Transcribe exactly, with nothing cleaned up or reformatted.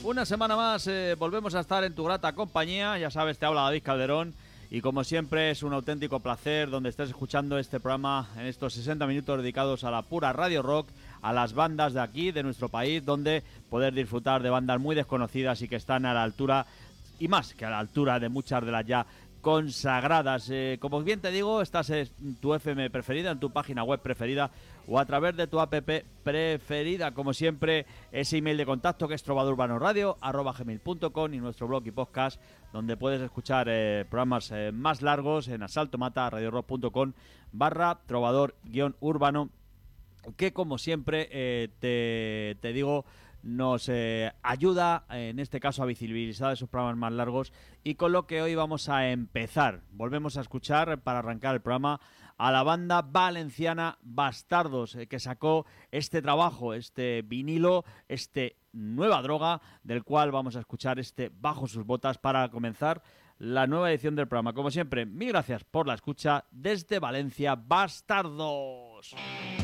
Una semana más eh, volvemos a estar en tu grata compañía. Ya sabes, te habla David Calderón. Y como siempre es un auténtico placer donde estés escuchando este programa en estos sesenta minutos dedicados a la pura radio rock, a las bandas de aquí, de nuestro país, donde poder disfrutar de bandas muy desconocidas y que están a la altura, y más que a la altura de muchas de las ya consagradas. Eh, como bien te digo, estás en tu F M preferida, en tu página web preferida o a través de tu app preferida. Como siempre, ese email de contacto que es trovadorurbanoradio arroba gmail punto com y nuestro blog y podcast donde puedes escuchar eh, programas eh, más largos en asaltomata radio rock punto com barra trovador guión urbano, que como siempre eh, te, te digo nos eh, ayuda en este caso a visibilizar esos programas más largos, y con lo que hoy vamos a empezar. Volvemos a escuchar para arrancar el programa a la banda valenciana Bastardos, eh, que sacó este trabajo, este vinilo, este Nueva Droga, del cual vamos a escuchar este Bajo sus botas para comenzar la nueva edición del programa. Como siempre, mil gracias por la escucha desde Valencia, Bastardos.